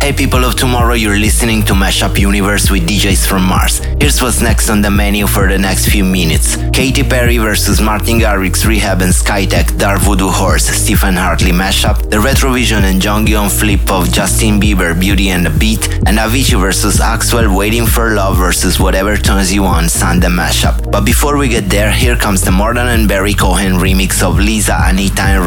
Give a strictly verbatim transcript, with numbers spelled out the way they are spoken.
Hey people of tomorrow, you're listening to Mashup Universe with D Js from Mars. Here's what's next on the menu for the next few minutes. Katy Perry versus Martin Garrix, Rehab and Skytech, Dark Voodoo Horse, Stephen Hartley mashup, the Retrovision and Jonghyun flip of Justin Bieber, Beauty and the Beat, and Avicii versus Axwell, Waiting for Love versus Whatever Turns You On, Sunday mashup. But before we get there, here comes the Mordan and Barry Cohen remix of Lisa, Anita and